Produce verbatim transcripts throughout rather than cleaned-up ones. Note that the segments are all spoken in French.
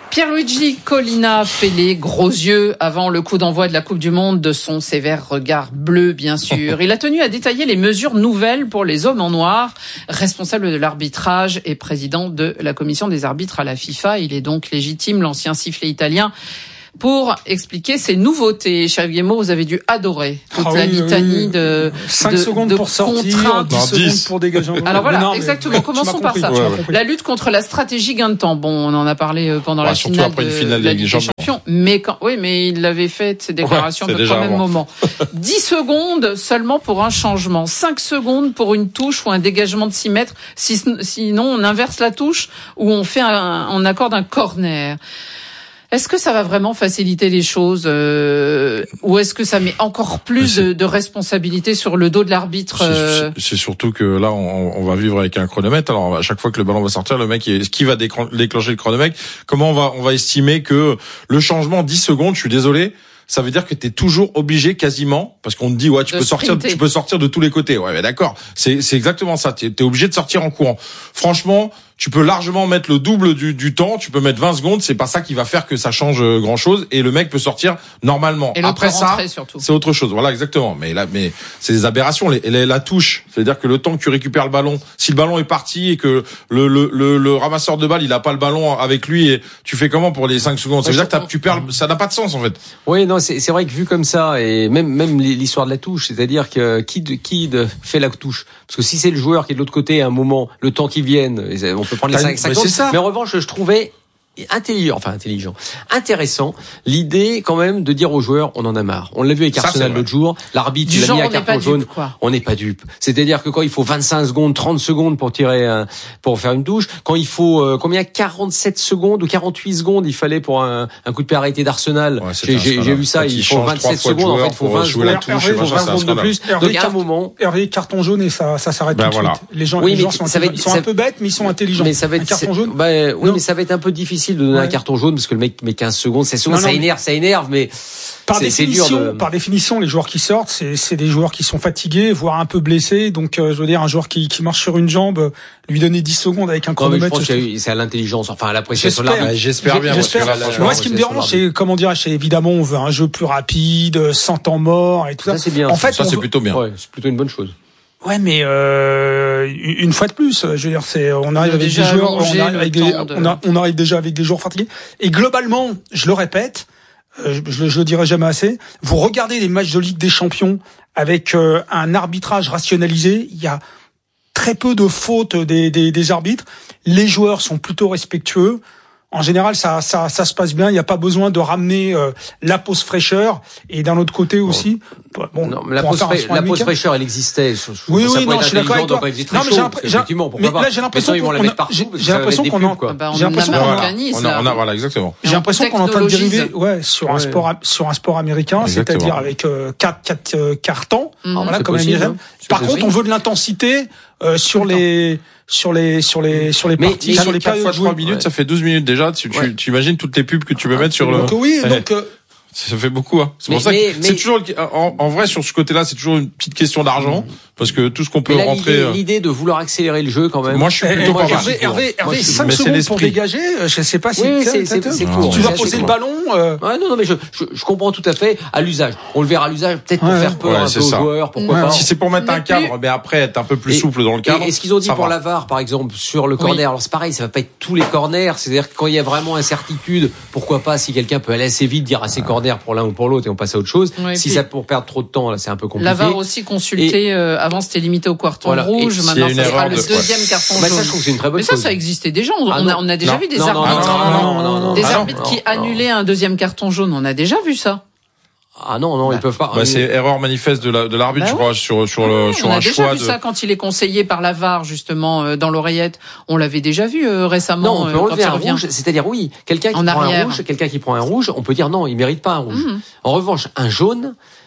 Pierluigi Collina fait les gros yeux avant le coup d'envoi de la Coupe du Monde de son sévère regard bleu, bien sûr. Il a tenu à détailler les mesures nouvelles pour les hommes en noir. Responsable de l'arbitrage et président de la commission des arbitres à la FIFA, il est donc légitime, l'ancien sifflet italien, pour expliquer ces nouveautés. Chef Guillemot, vous avez dû adorer toute ah, la oui, litanie oui. de cinq de, secondes de pour sortir, dix secondes pour dégager. Alors voilà, non, exactement. Commençons par ça. Ouais, ouais. La lutte contre la stratégie gain de temps. Bon, on en a parlé pendant ouais, la finale de, finale de la Ligue des Champions. Champions. Mais quand, oui, mais il avait fait ces déclarations ouais, à peu près au même moment. dix secondes seulement pour un changement. cinq secondes pour une touche ou un dégagement de six mètres. Si, sinon, on inverse la touche ou on fait un, on accorde un corner. Est-ce que ça va vraiment faciliter les choses euh, ou est-ce que ça met encore plus de, de responsabilité sur le dos de l'arbitre euh... c'est, c'est surtout que là, on, on va vivre avec un chronomètre. Alors, à chaque fois que le ballon va sortir, le mec, est, qui va déclencher le chronomètre? Comment on va, on va estimer que le changement dix secondes, je suis désolé, ça veut dire que t'es toujours obligé quasiment, parce qu'on te dit ouais tu de peux sprinter. sortir, tu peux sortir de tous les côtés. Ouais, mais d'accord, c'est c'est exactement ça. T'es, t'es obligé de sortir en courant. Franchement, tu peux largement mettre le double du, du temps. Tu peux mettre vingt secondes. C'est pas ça qui va faire que ça change grand chose. Et le mec peut sortir normalement. Et après ça, surtout. c'est autre chose. Voilà, exactement. Mais là, mais c'est des aberrations. Les, les, la touche, c'est-à-dire que le temps que tu récupères le ballon, si le ballon est parti et que le le le, le ramasseur de balle il a pas le ballon avec lui, et tu fais comment pour les cinq secondes? Ça veut dire que tu perds. Ça n'a pas de sens en fait. Oui, non, c'est c'est vrai que vu comme ça, et même même l'histoire de la touche, c'est-à-dire que qui qui fait la touche, parce que si c'est le joueur qui est de l'autre côté à un moment, le temps qui vienne, on peut prendre les cinq secondes. Mais en revanche, je trouvais intelligent, enfin intelligent, intéressant l'idée quand même de dire aux joueurs on en a marre. On l'a vu avec ça, Arsenal l'autre jour, l'arbitre il a mis un carton jaune. Dupe, on n'est pas dupe. C'est-à-dire que quand il faut vingt-cinq secondes, trente secondes pour tirer un, pour faire une touche, quand il faut euh, combien quarante-sept secondes ou quarante-huit secondes il fallait pour un, un coup de pied arrêté d'Arsenal. Ouais, j'ai, j'ai, j'ai vu ça, il faut vingt-sept secondes, en fait il faut vingt secondes, il faut vingt secondes de plus. Donc à un moment, Hervé carton jaune et ça ça s'arrête tout de suite. Les gens les gens sont un peu bêtes mais ils sont intelligents. Mais ça va être carton jaune. Oui, mais ça va être un peu difficile de donner ouais. un carton jaune parce que le mec met quinze secondes, c'est souvent non, non, ça énerve, ça énerve, mais par c'est, définition, c'est dur de... par définition, les joueurs qui sortent, c'est, c'est des joueurs qui sont fatigués, voire un peu blessés. Donc, euh, je veux dire, un joueur qui, qui marche sur une jambe, lui donner dix secondes avec un chronomètre. Non, je pense que c'est à l'intelligence, enfin à l'appréciation de l'arbitre. J'espère bien. J'espère. Là, là, moi, ce qui me dérange, c'est comment dire, c'est évidemment, on veut un jeu plus rapide, sans temps mort et tout ça. Ça c'est bien. En fait, ça c'est veut... plutôt bien. Ouais, c'est plutôt une bonne chose. Ouais, mais euh, une fois de plus, je veux dire, c'est on arrive avec des joueurs, on arrive avec des, de... on, a, on arrive déjà avec des joueurs fatigués. Et globalement, je le répète, euh, je, je le dirai jamais assez. Vous regardez les matchs de Ligue des Champions avec euh, un arbitrage rationalisé, il y a très peu de fautes des, des, des arbitres. Les joueurs sont plutôt respectueux. En général, ça, ça, ça se passe bien. Il n'y a pas besoin de ramener euh, la pause fraîcheur. Et d'un autre côté aussi, bon, non, mais la pause, fra- la pause fraîcheur, elle existait. Je, je oui, oui, non, je suis d'accord avec toi. Non, mais j'ai, l'imp- j'ai, mais là, j'ai l'impression qu'on a, j'ai, j'ai l'impression qu'on en, bah, on j'ai l'impression qu'on en, on a, on a, voilà, exactement. J'ai l'impression qu'on est en train de dériver, ouais, sur un ouais. sport, sur un sport américain, exactement. C'est-à-dire avec euh, quatre, quatre euh, cartons. Mmh, voilà, comme américain. Par contre, on veut de l'intensité euh, sur les. sur les sur les sur les mais, parties mais sur les quatre fois trois minutes ouais. Ça fait douze minutes déjà tu, ouais. tu, tu imagines toutes les pubs que tu peux ah, mettre sur donc le oui donc euh... ça fait beaucoup hein. C'est mais, pour ça mais, que mais... c'est toujours en, en vrai sur ce côté-là c'est toujours une petite question d'argent mmh. parce que tout ce qu'on peut là, rentrer l'idée, euh... l'idée de vouloir accélérer le jeu quand même. Moi je suis plutôt pas Hervé Hervé Hervé cinq secondes pour dégager, je sais pas si oui, c'est, c'est, c'est, c'est court. Tu vas poser le ballon euh... ouais, non non mais je, je je comprends tout à fait à l'usage. On le verra à l'usage peut-être pour faire peur un peu aux joueurs, pourquoi pas. Si c'est pour mettre un cadre mais après être un peu plus souple dans le cadre. Et ce qu'ils ont dit pour la V A R par exemple sur le corner, alors c'est pareil, ça va pas être tous les corners, c'est-à-dire que quand il y a vraiment incertitude, pourquoi pas si quelqu'un peut aller assez vite dire assez corner pour l'un ou pour l'autre et on passe à autre chose. Si ça pour perdre trop de temps là, c'est un peu compliqué. La V A R aussi consultée avant c'était limité au carton rouge, maintenant ça sera le deuxième carton jaune. Mais ça je trouve que c'est une très bonne chose. Mais ça ça existait déjà, on a on a déjà vu des arbitres des arbitres qui annulaient un deuxième carton jaune, on a déjà vu ça. Ah non non, bah, ils peuvent pas. Bah, c'est erreur manifeste de, la, de l'arbitre, bah, je crois, sur sur le oui, sur on un a déjà choix vu de... ça quand il est conseillé par la V A R justement euh, dans l'oreillette. On l'avait déjà vu euh, récemment. Non, on peut enlever un rouge, c'est-à-dire oui, quelqu'un qui en prend arrière. un rouge, quelqu'un qui prend un rouge, on peut dire non, il mérite pas un rouge. Mmh. En revanche, un jaune,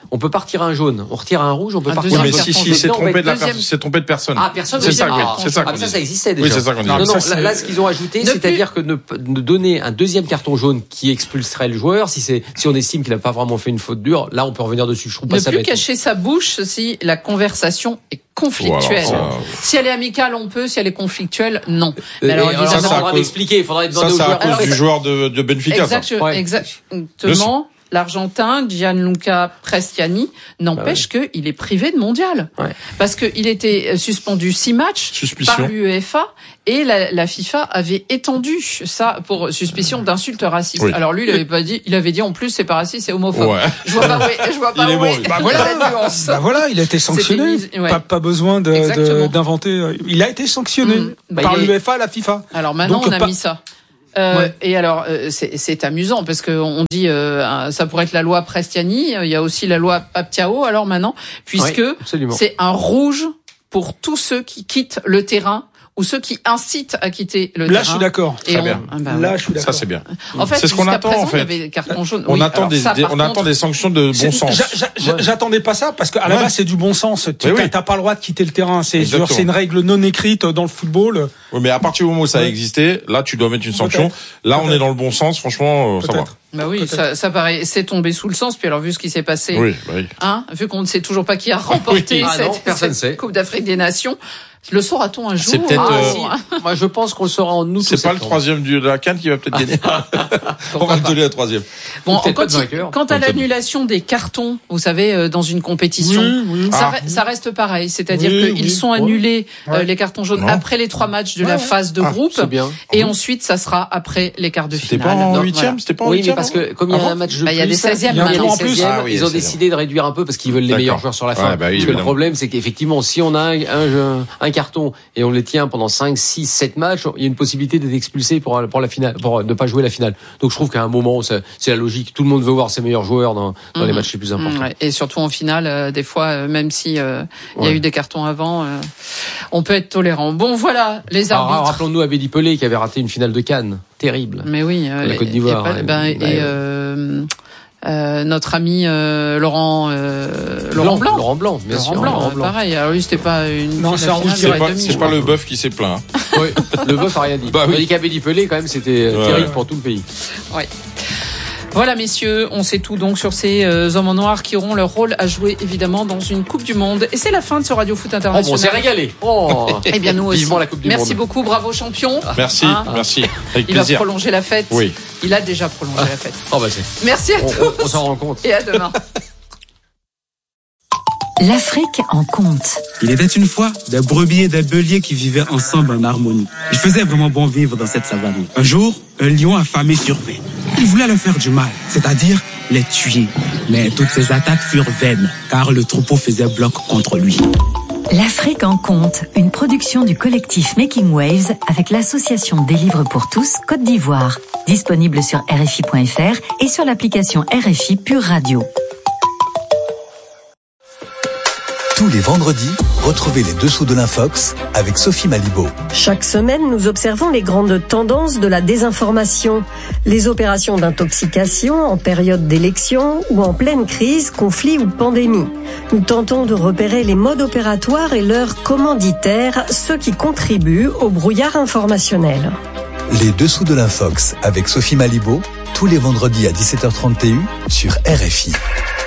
on peut partir un jaune, on retire un rouge, on peut un partir un jaune. Mais si, si, c'est trompé de la personne, c'est trompé de personne. Ah, personne. C'est ça, ah, c'est ça. Ah, ça, ça existait déjà. Oui, c'est ça qu'on dit. Non, non, là, là, ce qu'ils ont ajouté, c'est-à-dire que ne, de donner un deuxième carton jaune qui expulserait le joueur, si c'est, si on estime qu'il n'a pas vraiment fait une faute dure, là, on peut revenir dessus. Je trouve pas ça bête. Ne plus cacher sa bouche si la conversation est conflictuelle. Voilà, ça... Si elle est amicale, on peut. Si elle est conflictuelle, non. Mais alors, alors ça, ça faudra m'expliquer. Il faudra demander ça, au joueur. Ça, c'est à cause du joueur de, de Benfica. Exact, ouais. Exactement. L'Argentin Gianluca Prestiani n'empêche bah ouais. qu'il est privé de mondial. Ouais. Parce qu'il était suspendu six matchs suspicion. par l'UEFA et la, la FIFA avait étendu ça pour suspicion d'insulte raciste. Oui. Alors lui, il avait pas dit, il avait dit en plus c'est pas raciste, c'est homophobe. Ouais. Je vois pas, ouais, je vois pas. Il est ouais. bon, bah voilà, bah voilà, il a été sanctionné. Ouais. Pas, pas besoin de, de, d'inventer. Il a été sanctionné mmh. bah, par l'UEFA, la FIFA. Alors maintenant, Donc, on a pas... mis ça. Euh, ouais. Et alors, euh, c'est, c'est amusant parce que on dit euh, ça pourrait être la loi Prestiani. Il y a aussi la loi Aptiao. Alors maintenant, puisque oui, c'est un rouge pour tous ceux qui quittent le terrain ou ceux qui incitent à quitter le Là, terrain. Là, je suis d'accord. Et Très on, bien. Ah bah, Là, je suis d'accord. Ça, c'est bien. En fait, c'est ce qu'on attend. Présent, en fait, il y avait carton jaune. on oui, attend des, ça, des on contre, attend des sanctions de bon sens. J'a, j'a, j'attendais pas ça parce qu'à la ouais. base, c'est du bon sens. Tu oui. t'as pas le droit de quitter le terrain. C'est genre, c'est une règle non écrite dans le football. Oui, mais à partir du moment où ça a existé, là, tu dois mettre une sanction. Peut-être. Là, Peut-être. on est dans le bon sens. Franchement, ça va. Bah oui, ça, ça paraît, c'est tombé sous le sens. Puis alors, vu ce qui s'est passé, oui, bah oui. hein, vu qu'on ne sait toujours pas qui a remporté oui. cette, ah non, cette Coupe d'Afrique des Nations, le saura-t-on un jour? C'est peut-être. Ah, euh... si. Moi, je pense qu'on le saura en août. C'est pas le troisième de la CAN qui va peut-être gagner. On va le donner la troisième. Bon, quant, quant à l'annulation des cartons, vous savez, dans une compétition, oui, oui. Ça, Ah. ça reste pareil. C'est-à-dire Oui, qu'ils oui. sont annulés Ouais. euh, les cartons jaunes Non. après les trois matchs de Ouais, la ouais. phase de Ah, groupe, c'est bien. et Oui. ensuite ça sera après les quarts de C'était finale. pas en Donc, huitième, voilà. c'était pas en Oui, huitième. mais parce que comme il y a un match de Bah, il y a plus, des seizièmes il y a un maintenant. tour en plus. seizièmes, Ah oui, ils ont c'est décidé de réduire un peu parce qu'ils veulent les D'accord. meilleurs joueurs sur la fin. Ouais, bah oui, parce que le évidemment. problème, c'est qu'effectivement, si on a un, un, un carton et on les tient pendant cinq, six, sept matchs, il y a une possibilité d'être expulsé pour, pour la finale, pour ne pas jouer la finale. Donc je trouve qu'à un moment, c'est, c'est la logique. Tout le monde veut voir ses meilleurs joueurs dans, dans mmh. les matchs les plus importants. Mmh, ouais. Et surtout en finale, euh, des fois, euh, même si euh, il y a ouais. eu des cartons avant, euh, on peut être tolérant. Bon, voilà, les arbitres. Alors, rappelons-nous Abedi Pelé qui avait raté une finale de Cannes. Terrible. Mais oui. Euh, la Côte d'Ivoire. Et, et, ben, et euh, euh, notre ami euh, Laurent euh, Laurent Blanc. Laurent Blanc, bien Laurent sûr. Blanc, Laurent Blanc. Pareil. Alors lui, c'était pas une. Non, c'est un rouge. C'est pas, c'est pas le bœuf qui s'est plaint. Oui, le bœuf a rien dit. Bah oui. Tandis qu'Abedi Pelé, quand même, c'était ouais, terrible ouais. pour tout le pays. Ouais. Voilà, messieurs, on sait tout donc sur ces euh, hommes en noir qui auront leur rôle à jouer évidemment dans une Coupe du Monde. Et c'est la fin de ce Radio Foot International. Oh, bon, on s'est régalé. Oh. Eh bien, nous aussi. Vivement la Coupe du Merci Monde. beaucoup, bravo champion. Merci, hein merci. Avec Il plaisir. va prolonger la fête. Oui. Il a déjà prolongé la fête. Oh, bah, c'est... Merci à on, tous. On, on s'en rend compte. Et à demain. L'Afrique en compte. Il était une fois des brebis et des béliers qui vivaient ensemble en harmonie. Il faisait vraiment bon vivre dans cette savane. Un jour, un lion affamé survint. Il voulait leur faire du mal, c'est-à-dire les tuer. Mais toutes ces attaques furent vaines, car le troupeau faisait bloc contre lui. L'Afrique en compte, une production du collectif Making Waves avec l'association des livres pour tous Côte d'Ivoire. Disponible sur R F I point F R et sur l'application R F I Pure Radio. Tous les vendredis, retrouvez les dessous de l'Infox avec Sophie Malibaud. Chaque semaine, nous observons les grandes tendances de la désinformation, les opérations d'intoxication en période d'élection ou en pleine crise, conflit ou pandémie. Nous tentons de repérer les modes opératoires et leurs commanditaires, ceux qui contribuent au brouillard informationnel. Les dessous de l'Infox avec Sophie Malibaud, tous les vendredis à dix-sept heures trente et un sur R F I.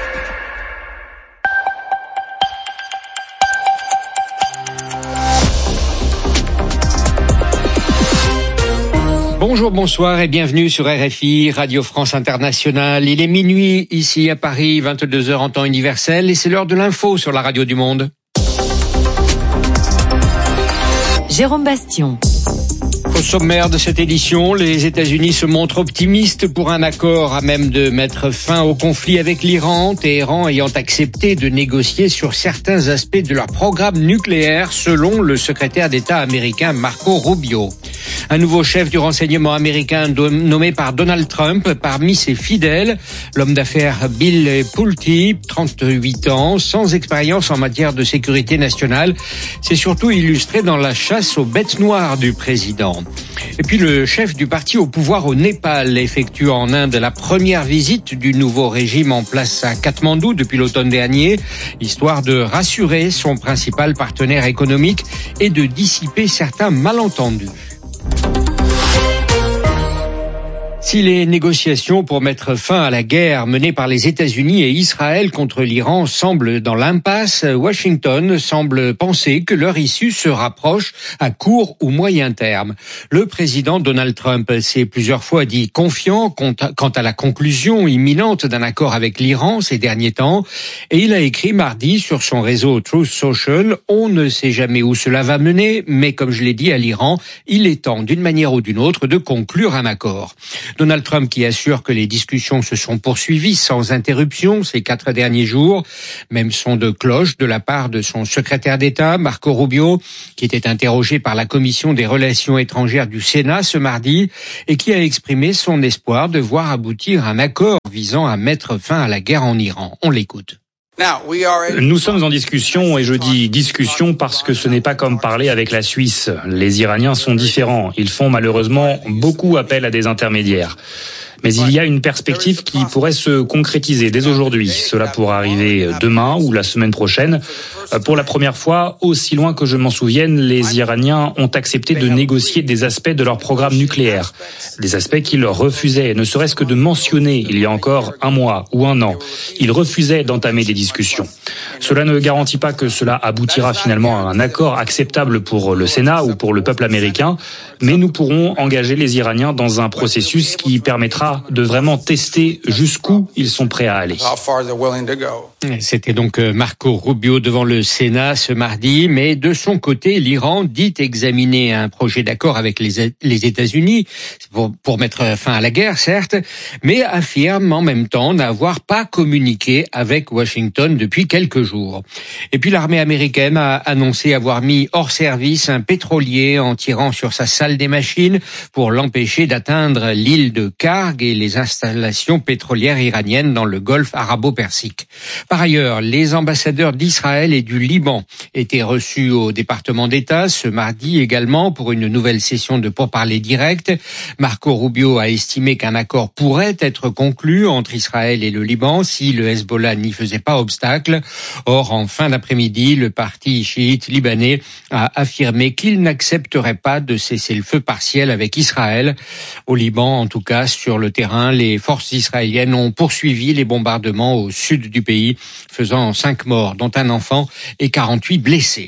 Bonjour, bonsoir et bienvenue sur R F I, Radio France Internationale. Il est minuit ici à Paris, vingt-deux heures en temps universel et c'est l'heure de l'info sur la radio du monde. Jérôme Bastion. Au sommaire de cette édition, les États-Unis se montrent optimistes pour un accord à même de mettre fin au conflit avec l'Iran, Téhéran ayant accepté de négocier sur certains aspects de leur programme nucléaire, selon le secrétaire d'État américain Marco Rubio. Un nouveau chef du renseignement américain nommé par Donald Trump parmi ses fidèles, l'homme d'affaires Bill Pulte, trente-huit ans, sans expérience en matière de sécurité nationale, s'est surtout illustré dans la chasse aux bêtes noires du président. Et puis le chef du parti au pouvoir au Népal effectue en Inde la première visite du nouveau régime en place à Katmandou depuis l'automne dernier, histoire de rassurer son principal partenaire économique et de dissiper certains malentendus. Si les négociations pour mettre fin à la guerre menée par les États-Unis et Israël contre l'Iran semblent dans l'impasse, Washington semble penser que leur issue se rapproche à court ou moyen terme. Le président Donald Trump s'est plusieurs fois dit confiant quant à la conclusion imminente d'un accord avec l'Iran ces derniers temps, et il a écrit mardi sur son réseau Truth Social: « On ne sait jamais où cela va mener, mais comme je l'ai dit à l'Iran, il est temps d'une manière ou d'une autre de conclure un accord. » Donald Trump qui assure que les discussions se sont poursuivies sans interruption ces quatre derniers jours. Même son de cloche de la part de son secrétaire d'État, Marco Rubio, qui était interrogé par la Commission des Relations étrangères du Sénat ce mardi et qui a exprimé son espoir de voir aboutir un accord visant à mettre fin à la guerre en Iran. On l'écoute. Nous sommes en discussion, et je dis discussion parce que ce n'est pas comme parler avec la Suisse. Les Iraniens sont différents. Ils font malheureusement beaucoup appel à des intermédiaires. Mais il y a une perspective qui pourrait se concrétiser dès aujourd'hui. Cela pourra arriver demain ou la semaine prochaine. Pour la première fois, aussi loin que je m'en souvienne, les Iraniens ont accepté de négocier des aspects de leur programme nucléaire. Des aspects qu'ils refusaient, ne serait-ce que de mentionner il y a encore un mois ou un an. Ils refusaient d'entamer des discussions. Cela ne garantit pas que cela aboutira finalement à un accord acceptable pour le Sénat ou pour le peuple américain, mais nous pourrons engager les Iraniens dans un processus qui permettra de vraiment tester jusqu'où ils sont prêts à aller. C'était donc Marco Rubio devant le Sénat ce mardi, mais de son côté, l'Iran dit examiner un projet d'accord avec les, les États-Unis pour, pour mettre fin à la guerre, certes, mais affirme en même temps n'avoir pas communiqué avec Washington depuis quelques jours. Et puis l'armée américaine a annoncé avoir mis hors service un pétrolier en tirant sur sa salle des machines pour l'empêcher d'atteindre l'île de Karg et les installations pétrolières iraniennes dans le golfe arabo-persique. Par ailleurs, les ambassadeurs d'Israël et du Liban étaient reçus au département d'État ce mardi également pour une nouvelle session de pourparlers directs. Marco Rubio a estimé qu'un accord pourrait être conclu entre Israël et le Liban si le Hezbollah n'y faisait pas obstacle. Or, en fin d'après-midi, le parti chiite libanais a affirmé qu'il n'accepterait pas de cessez-le-feu partiel avec Israël. Au Liban, en tout cas, sur le terrain, les forces israéliennes ont poursuivi les bombardements au sud du pays, faisant cinq morts, dont un enfant, et quarante-huit blessés.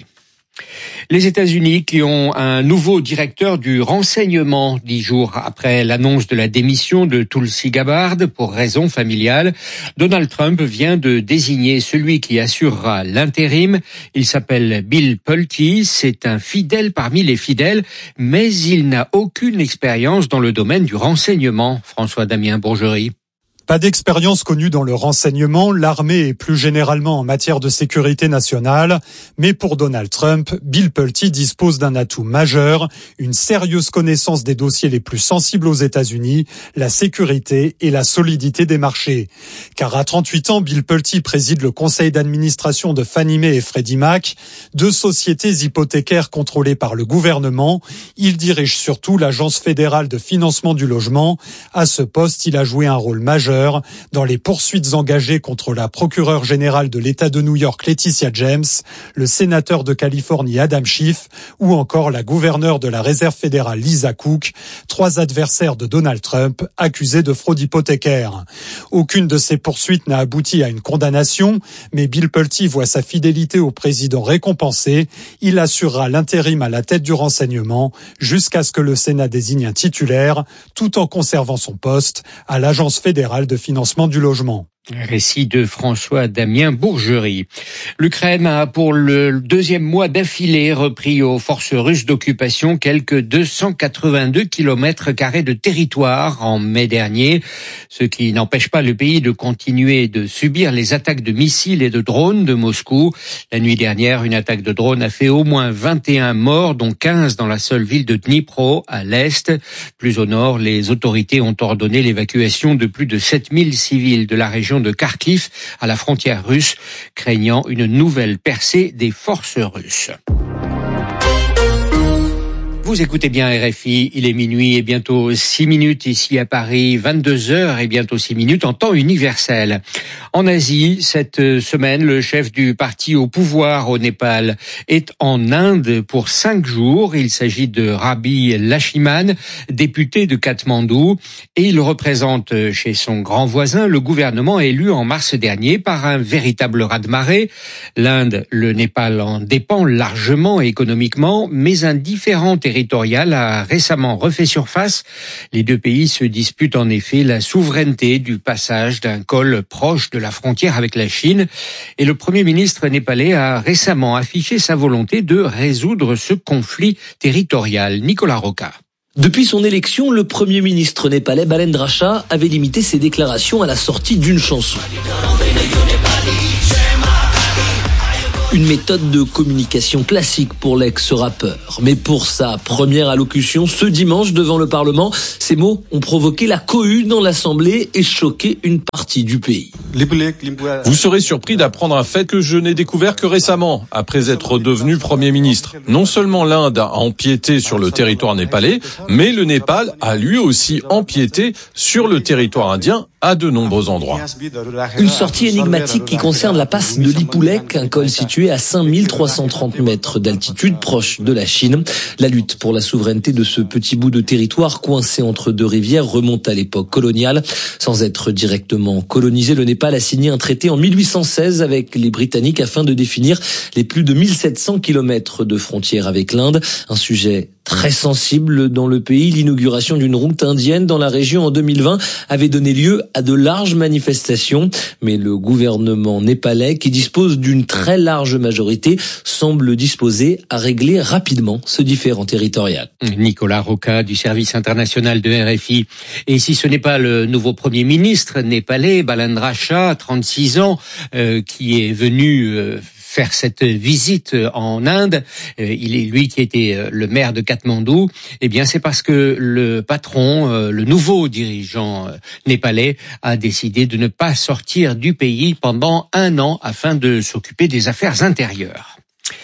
Les États-Unis qui ont un nouveau directeur du renseignement dix jours après l'annonce de la démission de Tulsi Gabbard pour raisons familiales. Donald Trump vient de désigner celui qui assurera l'intérim. Il s'appelle Bill Pulte. C'est un fidèle parmi les fidèles, mais il n'a aucune expérience dans le domaine du renseignement. François-Damien Bourgerie. Pas d'expérience connue dans le renseignement, l'armée et plus généralement en matière de sécurité nationale. Mais pour Donald Trump, Bill Pulte dispose d'un atout majeur, une sérieuse connaissance des dossiers les plus sensibles aux États-Unis, la sécurité et la solidité des marchés. Car à trente-huit ans, Bill Pulte préside le conseil d'administration de Fannie Mae et Freddie Mac, deux sociétés hypothécaires contrôlées par le gouvernement. Il dirige surtout l'Agence fédérale de financement du logement. À ce poste, il a joué un rôle majeur dans les poursuites engagées contre la procureure générale de l'État de New York, Laetitia James, le sénateur de Californie, Adam Schiff, ou encore la gouverneure de la Réserve fédérale, Lisa Cook, trois adversaires de Donald Trump accusés de fraude hypothécaire. Aucune de ces poursuites n'a abouti à une condamnation, mais Bill Pulte voit sa fidélité au président récompensée. Il assurera l'intérim à la tête du renseignement jusqu'à ce que le Sénat désigne un titulaire, tout en conservant son poste à l'Agence fédérale de financement du logement. Récit de François-Damien Bourgerie. L'Ukraine a pour le deuxième mois d'affilée repris aux forces russes d'occupation quelques deux cent quatre-vingt-deux kilomètres carrés de territoire en mai dernier, ce qui n'empêche pas le pays de continuer de subir les attaques de missiles et de drones de Moscou. La nuit dernière, une attaque de drone a fait au moins vingt et un morts, dont quinze dans la seule ville de Dnipro, à l'est. Plus au nord, les autorités ont ordonné l'évacuation de plus de sept mille civils de la région de Kharkiv à la frontière russe, craignant une nouvelle percée des forces russes. Vous écoutez bien R F I, il est minuit et bientôt six minutes ici à Paris, vingt-deux heures et bientôt six minutes en temps universel. En Asie, cette semaine, le chef du parti au pouvoir au Népal est en Inde pour cinq jours. Il s'agit de Rabi Laxman, député de Katmandou, et il représente chez son grand voisin le gouvernement élu en mars dernier par un véritable raz-de-marée. L'Inde, le Népal en dépend largement économiquement, mais un différent territorial a récemment refait surface. Les deux pays se disputent en effet la souveraineté du passage d'un col proche de la frontière avec la Chine. Et le Premier ministre népalais a récemment affiché sa volonté de résoudre ce conflit territorial. Nicolas Roca. Depuis son élection, le Premier ministre népalais Balendra Shah avait limité ses déclarations à la sortie d'une chanson. Une méthode de communication classique pour l'ex-rappeur. Mais pour sa première allocution ce dimanche devant le Parlement, ces mots ont provoqué la cohue dans l'Assemblée et choqué une partie du pays. Vous serez surpris d'apprendre un fait que je n'ai découvert que récemment, après être devenu Premier ministre. Non seulement l'Inde a empiété sur le territoire népalais, mais le Népal a lui aussi empiété sur le territoire indien à de nombreux endroits. Une sortie énigmatique qui concerne la passe de Lipulekh, un col situé à cinq mille trois cent trente mètres d'altitude, proche de la Chine. La lutte pour la souveraineté de ce petit bout de territoire coincé entre deux rivières remonte à l'époque coloniale. Sans être directement colonisé, le Népal a signé un traité en mille huit cent seize avec les Britanniques afin de définir les plus de mille sept cents kilomètres de frontière avec l'Inde. Un sujet très sensible dans le pays. L'inauguration d'une route indienne dans la région en deux mille vingt avait donné lieu à de larges manifestations. Mais le gouvernement népalais, qui dispose d'une très large majorité, semble disposé à régler rapidement ce différend territorial. Nicolas Roca du service international de R F I. Et si ce n'est pas le nouveau Premier ministre népalais, Balendra Shah, trente-six ans, euh, qui est venu euh, faire cette visite en Inde, il est lui qui était le maire de Katmandou, eh bien c'est parce que le patron, le nouveau dirigeant népalais, a décidé de ne pas sortir du pays pendant un an afin de s'occuper des affaires intérieures.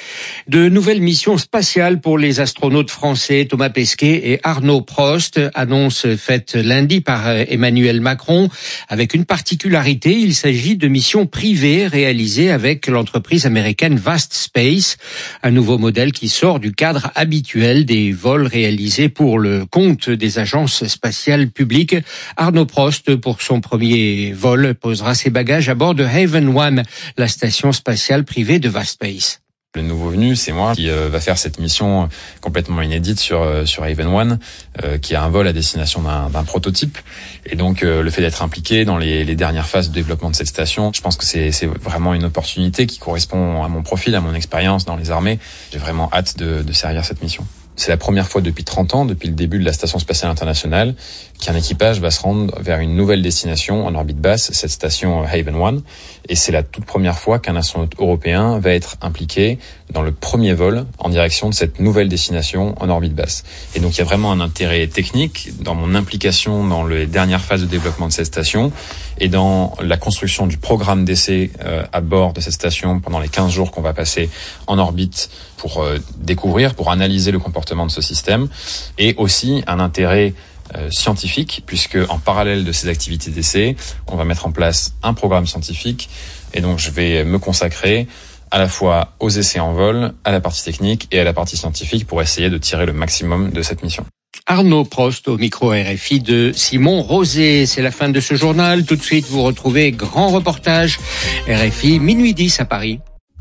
De nouvelles missions spatiales pour les astronautes français Thomas Pesquet et Arnaud Prost, annonce faite lundi par Emmanuel Macron, avec une particularité, il s'agit de missions privées réalisées avec l'entreprise américaine Vast Space, un nouveau modèle qui sort du cadre habituel des vols réalisés pour le compte des agences spatiales publiques. Arnaud Prost, pour son premier vol, posera ses bagages à bord de Haven One, la station spatiale privée de Vast Space. Le nouveau venu, c'est moi qui euh, va faire cette mission complètement inédite sur euh, sur Haven One, euh, qui a un vol à destination d'un, d'un prototype. Et donc euh, le fait d'être impliqué dans les, les dernières phases de développement de cette station, je pense que c'est, c'est vraiment une opportunité qui correspond à mon profil, à mon expérience dans les armées. J'ai vraiment hâte de, de servir cette mission. C'est la première fois depuis trente ans, depuis le début de la Station Spatiale Internationale, qu'un équipage va se rendre vers une nouvelle destination en orbite basse, cette station Haven One. Et c'est la toute première fois qu'un astronaute européen va être impliqué dans le premier vol en direction de cette nouvelle destination en orbite basse. Et donc il y a vraiment un intérêt technique dans mon implication dans les dernières phases de développement de cette station et dans la construction du programme d'essai euh, à bord de cette station pendant les quinze jours qu'on va passer en orbite pour euh, découvrir, pour analyser le comportement de ce système, et aussi un intérêt euh, scientifique, puisque en parallèle de ces activités d'essai, on va mettre en place un programme scientifique, et donc je vais me consacrer à la fois aux essais en vol, à la partie technique et à la partie scientifique pour essayer de tirer le maximum de cette mission. Arnaud Prost au micro R F I de Simon Rosé. C'est la fin de ce journal. Tout de suite, vous retrouvez grand reportage R F I, minuit dix à Paris.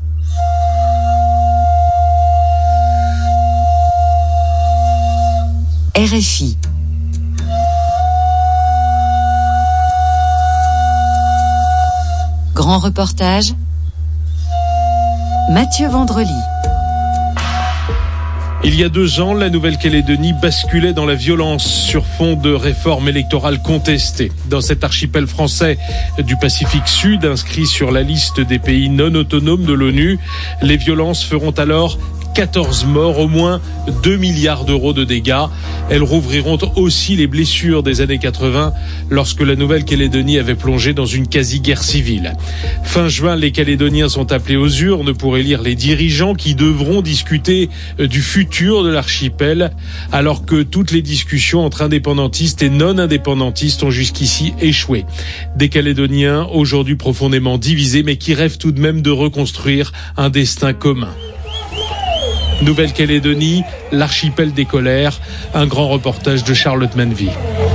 R F I. Grand reportage. Mathieu Vendrely. Il y a deux ans, la Nouvelle-Calédonie basculait dans la violence sur fond de réformes électorales contestées. Dans cet archipel français du Pacifique Sud, inscrit sur la liste des pays non autonomes de l'ONU, les violences feront alors quatorze morts, au moins deux milliards d'euros de dégâts. Elles rouvriront aussi les blessures des années quatre-vingts lorsque la Nouvelle-Calédonie avait plongé dans une quasi-guerre civile. Fin juin, les Calédoniens sont appelés aux urnes pour élire les dirigeants qui devront discuter du futur de l'archipel, alors que toutes les discussions entre indépendantistes et non-indépendantistes ont jusqu'ici échoué. Des Calédoniens aujourd'hui profondément divisés, mais qui rêvent tout de même de reconstruire un destin commun. Nouvelle-Calédonie, l'archipel des colères, un grand reportage de Charlotte Manvy.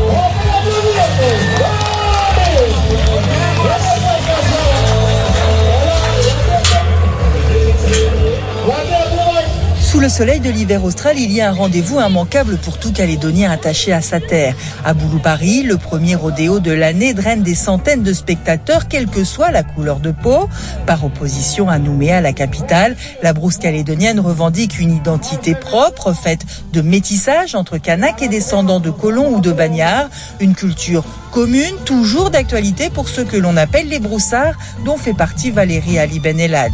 Sous le soleil de l'hiver austral, il y a un rendez-vous immanquable pour tout Calédonien attaché à sa terre. À Bouloupari, le premier rodéo de l'année draine des centaines de spectateurs, quelle que soit la couleur de peau. Par opposition à Nouméa, la capitale, la brousse calédonienne revendique une identité propre, faite de métissage entre Kanaks et descendants de colons ou de bagnards. Une culture commune, toujours d'actualité pour ceux que l'on appelle les broussards, dont fait partie Valérie Ali Ben Eladj.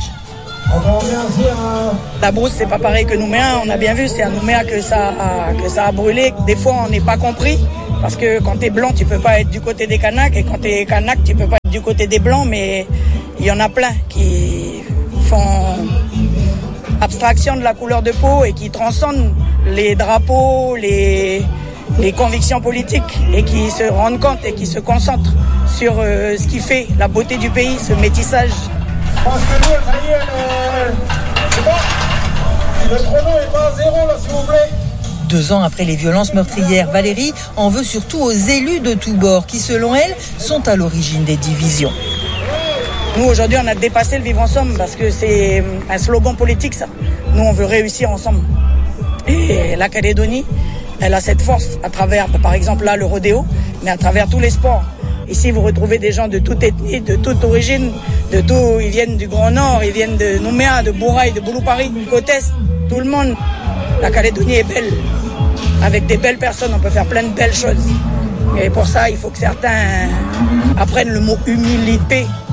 La brousse, c'est pas pareil que Nouméa. On a bien vu, c'est à Nouméa que ça a, que ça a brûlé. Des fois, on n'est pas compris. Parce que quand t'es blanc, tu peux pas être du côté des Kanaks. Et quand t'es Kanak, tu peux pas être du côté des blancs. Mais il y en a plein qui font abstraction de la couleur de peau et qui transcendent les drapeaux, les, les convictions politiques. Et qui se rendent compte et qui se concentrent sur euh, ce qui fait la beauté du pays, ce métissage. Parce que nous, ça y est, le, c'est bon. Le chrono est pas à zéro, là, s'il vous plaît. Deux ans après les violences meurtrières, Valérie en veut surtout aux élus de tous bords qui, selon elle, sont à l'origine des divisions. Nous, aujourd'hui, on a dépassé le vivre ensemble parce que c'est un slogan politique, ça. Nous, on veut réussir ensemble. Et la Calédonie, elle a cette force à travers, par exemple, là, le rodéo, mais à travers tous les sports. Ici, vous retrouvez des gens de toute ethnie, de toute origine, de tout. Ils viennent du Grand Nord, ils viennent de Nouméa, de Bouraï, de Bouloupari, côte Est, tout le monde. La Calédonie est belle. Avec des belles personnes, on peut faire plein de belles choses. Et pour ça, il faut que certains apprennent le mot humilité.